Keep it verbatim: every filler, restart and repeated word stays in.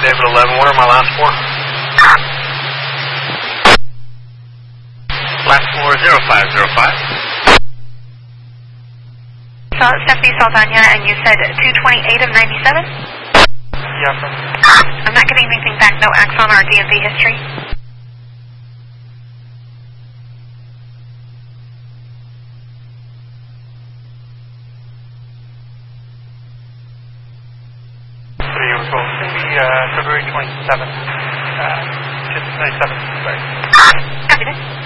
David eleven, what are my last four? Last four, zero five zero five. So, Stephanie Saldana, and you said two twenty-eight of ninety-seven? Yes, sir. I'm not getting anything back, no Axon or D M V history. Uh, February twenty-seventh, uh, ninety-seven, sorry. Copy this.